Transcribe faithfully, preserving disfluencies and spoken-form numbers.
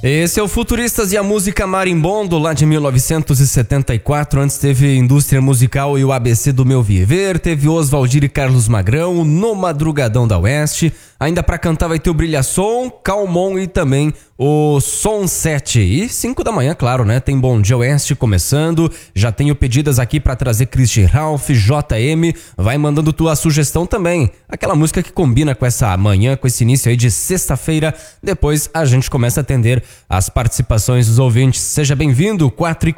Esse é o Futuristas e a música Marimbondo, lá de mil novecentos e setenta e quatro. Antes teve Indústria Musical e o A B C do Meu Viver. Teve Oswaldir e Carlos Magrão, No Madrugadão da Oeste. Ainda pra cantar vai ter o Brilhação, Calmon e também o Som sete. E cinco da manhã, claro, né? Tem Bom Dia Oeste começando. Já tenho pedidas aqui pra trazer Christy Ralph, J M. Vai mandando tua sugestão também. Aquela música que combina com essa manhã, com esse início aí de sexta-feira. Depois a gente começa a atender as participações dos ouvintes. Seja bem-vindo, quatro e